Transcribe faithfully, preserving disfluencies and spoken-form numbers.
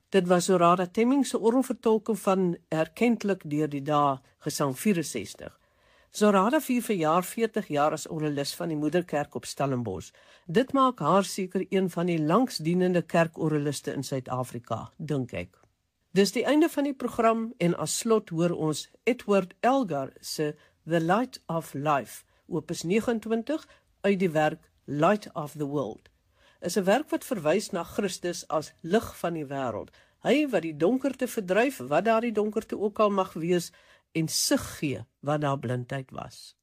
Dit was Zorada Temming se orgelvertolking van erkentlik deur die dae Gesang vierensestig. Zorada vier verjaar veertig jaar as orgelis van die Moederkerk op Stellenbosch. Dit maak haar seker een van die langsdienende kerkorgeliste in Suid-Afrika, dink ek. Dis die einde van die program en as slot hoor ons Edward Elgar se The Light of Life, opus negenentwintig, uit die werk Light of the World. Is 'n werk wat verwys na Christus as lig van die wêreld. Hy wat die donkerte verdryf, wat daar die donkerte ook al mag wees, en sig gee wat daar blindheid was.